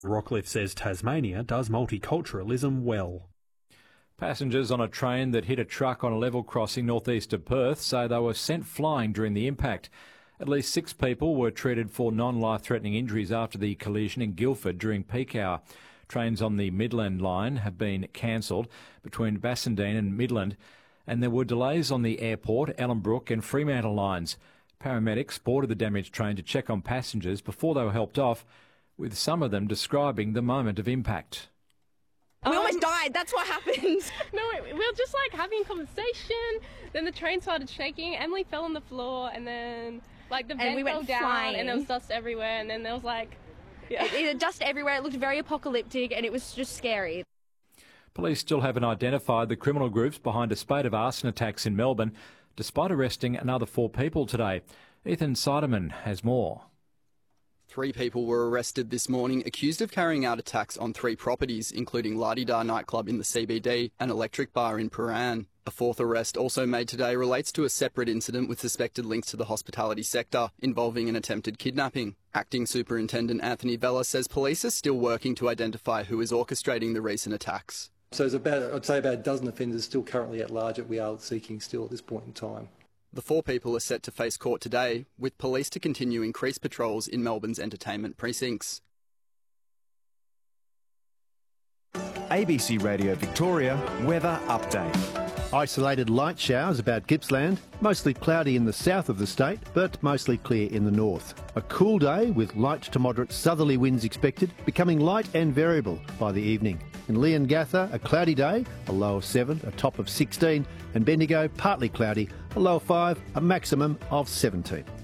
Rockcliffe says Tasmania does multiculturalism well. Passengers on a train that hit a truck on a level crossing northeast of Perth say they were sent flying during the impact. At least 6 people were treated for non-life-threatening injuries after the collision in Guildford during peak hour. Trains on the Midland line have been cancelled between Bassendean and Midland, and there were delays on the airport, Ellenbrook and Fremantle lines. Paramedics boarded the damaged train to check on passengers before they were helped off, with some of them describing the moment of impact. We almost died, that's what happened. No, we were just like having a conversation, then the train started shaking, Emily fell on the floor, and then like the vent fell down flying. And there was dust everywhere, and then there was like... Yeah. It dust everywhere, it looked very apocalyptic, and it was just scary. Police still haven't identified the criminal groups behind a spate of arson attacks in Melbourne, despite arresting another 4 people today. Ethan Siderman has more. 3 people were arrested this morning accused of carrying out attacks on 3 properties, including La-Di-Da nightclub in the CBD and Electric Bar in Prahran. A 4th arrest also made today relates to a separate incident with suspected links to the hospitality sector, involving an attempted kidnapping. Acting Superintendent Anthony Vella says police are still working to identify who is orchestrating the recent attacks. So there's I'd say about a dozen offenders still currently at large that we are seeking still at this point in time. The 4 people are set to face court today, with police to continue increased patrols in Melbourne's entertainment precincts. ABC Radio Victoria weather update. Isolated light showers about Gippsland, mostly cloudy in the south of the state, but mostly clear in the north. A cool day with light to moderate southerly winds expected, becoming light and variable by the evening. In Leongatha, a cloudy day, a low of 7, a top of 16, and Bendigo, partly cloudy, a low of 5, a maximum of 17.